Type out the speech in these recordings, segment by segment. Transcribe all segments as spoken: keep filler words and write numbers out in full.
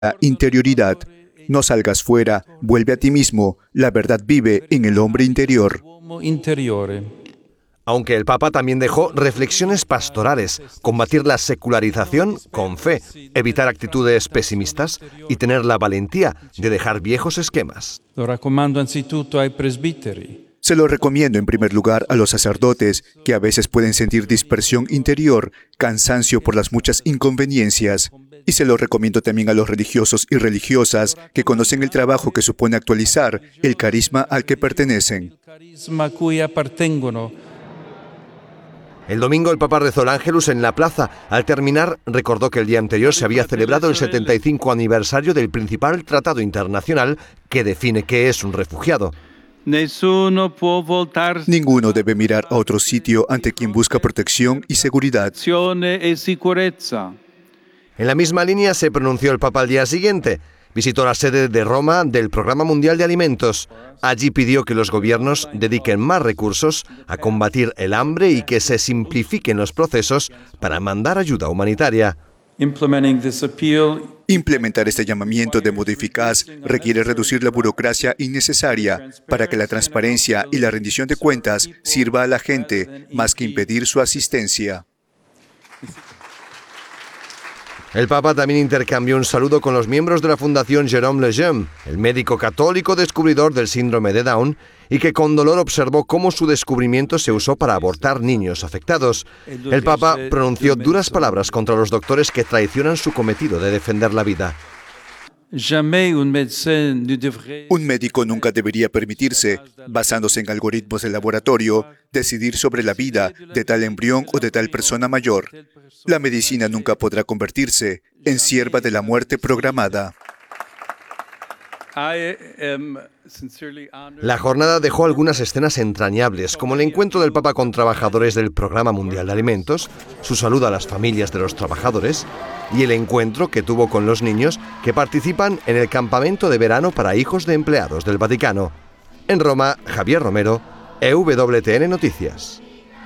interioridad. No salgas fuera, vuelve a ti mismo. La verdad vive en el hombre interior. Aunque el Papa también dejó reflexiones pastorales, combatir la secularización con fe, evitar actitudes pesimistas y tener la valentía de dejar viejos esquemas. Lo raccomando anzitutto ai presbiteri. Se lo recomiendo en primer lugar a los sacerdotes, que a veces pueden sentir dispersión interior, cansancio por las muchas inconveniencias. Y se lo recomiendo también a los religiosos y religiosas que conocen el trabajo que supone actualizar el carisma al que pertenecen. El domingo el Papa rezó el Ángelus en la plaza. Al terminar, recordó que el día anterior se había celebrado el setenta y cinco aniversario del principal tratado internacional que define qué es un refugiado. Ninguno debe mirar a otro sitio ante quien busca protección y seguridad. En la misma línea se pronunció el Papa al día siguiente. Visitó la sede de Roma del Programa Mundial de Alimentos. Allí pidió que los gobiernos dediquen más recursos a combatir el hambre y que se simplifiquen los procesos para mandar ayuda humanitaria. Implementar este llamamiento de modo eficaz requiere reducir la burocracia innecesaria para que la transparencia y la rendición de cuentas sirva a la gente más que impedir su asistencia. El Papa también intercambió un saludo con los miembros de la Fundación Jérôme Lejeune, el médico católico descubridor del síndrome de Down, y que con dolor observó cómo su descubrimiento se usó para abortar niños afectados. El Papa pronunció duras palabras contra los doctores que traicionan su cometido de defender la vida. Un médico nunca debería permitirse, basándose en algoritmos de laboratorio, decidir sobre la vida de tal embrión o de tal persona mayor. La medicina nunca podrá convertirse en sierva de la muerte programada. La jornada dejó algunas escenas entrañables, como el encuentro del Papa con trabajadores del Programa Mundial de Alimentos, su saludo a las familias de los trabajadores y el encuentro que tuvo con los niños que participan en el campamento de verano para hijos de empleados del Vaticano. En Roma, Javier Romero, E W T N Noticias.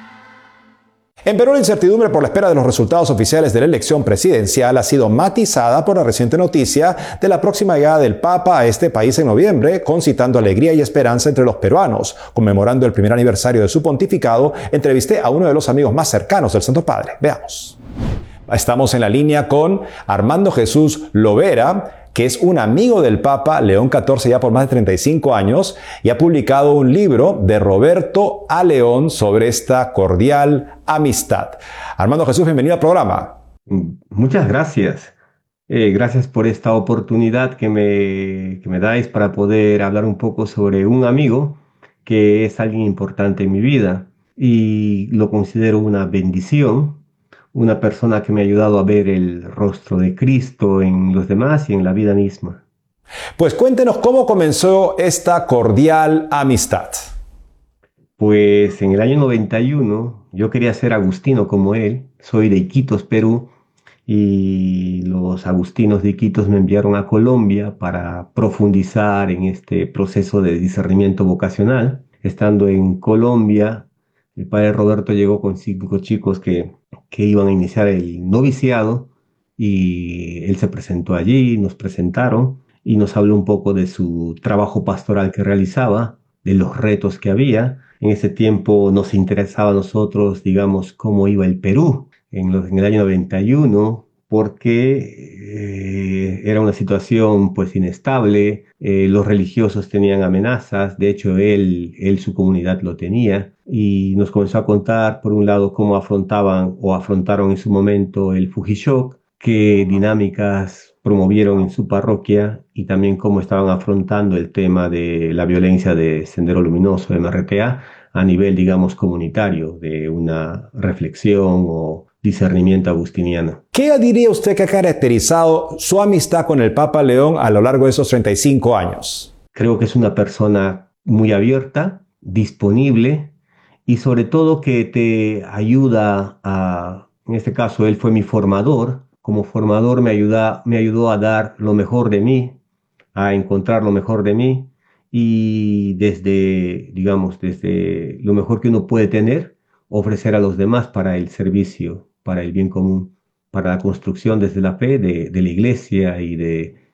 En Perú, la incertidumbre por la espera de los resultados oficiales de la elección presidencial ha sido matizada por la reciente noticia de la próxima llegada del Papa a este país en noviembre, concitando alegría y esperanza entre los peruanos. Conmemorando el primer aniversario de su pontificado, entrevisté a uno de los amigos más cercanos del Santo Padre. Veamos. Estamos en la línea con Armando Jesús Lovera, que es un amigo del Papa León catorce ya por más de treinta y cinco años, y ha publicado un libro de Roberto a León sobre esta cordial amistad. Armando Jesús, bienvenido al programa. Muchas gracias. Eh, gracias por esta oportunidad que me, que me dais para poder hablar un poco sobre un amigo que es alguien importante en mi vida y lo considero una bendición. Una persona que me ha ayudado a ver el rostro de Cristo en los demás y en la vida misma. Pues cuéntenos cómo comenzó esta cordial amistad. Pues en el año noventa y uno yo quería ser agustino como él. Soy de Iquitos, Perú, y los agustinos de Iquitos me enviaron a Colombia para profundizar en este proceso de discernimiento vocacional. Estando en Colombia, el padre Roberto llegó con cinco chicos que, que iban a iniciar el noviciado y él se presentó allí, nos presentaron y nos habló un poco de su trabajo pastoral que realizaba, de los retos que había. En ese tiempo nos interesaba a nosotros, digamos, cómo iba el Perú en, los, en el año noventa y uno, porque eh, era una situación pues inestable, eh, los religiosos tenían amenazas, de hecho él, él su comunidad lo tenía, y nos comenzó a contar por un lado cómo afrontaban o afrontaron en su momento el Fujishock, qué dinámicas promovieron en su parroquia y también cómo estaban afrontando el tema de la violencia de Sendero Luminoso, M R T A, a nivel, digamos, comunitario, de una reflexión o discernimiento agustiniano. ¿Qué diría usted que ha caracterizado su amistad con el Papa León a lo largo de esos treinta y cinco años? Creo que es una persona muy abierta, disponible y sobre todo que te ayuda a, en este caso él fue mi formador, como formador me, ayuda, me ayudó a dar lo mejor de mí, a encontrar lo mejor de mí y desde, digamos, desde lo mejor que uno puede tener, ofrecer a los demás para el servicio, para el bien común, para la construcción desde la fe de, de la iglesia y de,